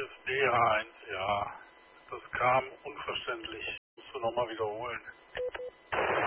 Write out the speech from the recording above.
ist BH1, ja. Das kam unverständlich. Musst du nochmal wiederholen.